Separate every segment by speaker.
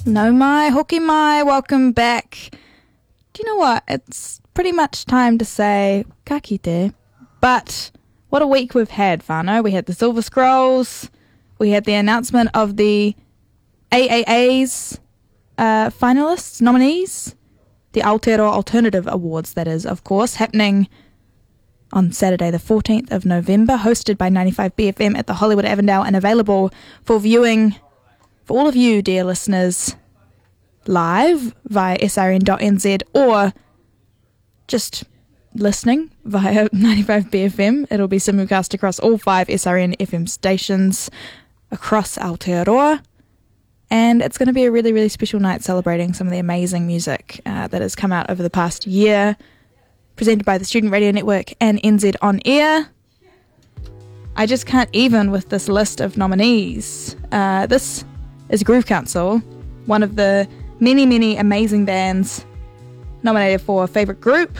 Speaker 1: No mai, hoki mai, welcome back. Do you know what? It's pretty much time to say ka kite. But what a week we've had, whānau. We had the Silver Scrolls. We had the announcement of the AAA's finalists, nominees. The Aotearoa Alternative Awards, that is, of course, happening on Saturday the 14th of November, hosted by 95BFM at the Hollywood Avondale and available for viewing for all of you, dear listeners, live via srn.nz or just listening via 95BFM. It'll be simulcast across all 5 SRN FM stations across Aotearoa. And it's going to be a really, really special night celebrating some of the amazing music that has come out over the past year, presented by the Student Radio Network and NZ On Air. I just can't even with this list of nominees. This is Groove Council, one of the many, many amazing bands nominated for Favourite Group.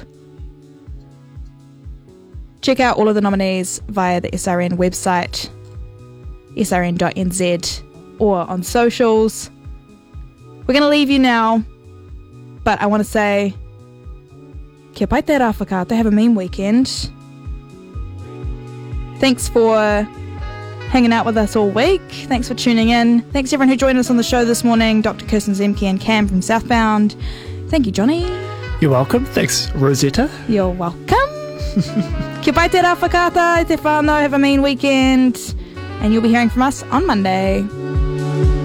Speaker 1: Check out all of the nominees via the SRN website, srn.nz, or on socials. We're going to leave you now, but I want to say, kia pai te rā whakaata, have a mean weekend. Thanks for hanging out with us all week. Thanks for tuning in. Thanks everyone who joined us on the show this morning. Dr. Kirsten Zemke and Cam from Southbound. Thank you, Johnny.
Speaker 2: You're welcome. Thanks, Rosetta.
Speaker 1: You're welcome. Kia pai te rā whakaata, te whānau, have a mean weekend. And you'll be hearing from us on Monday.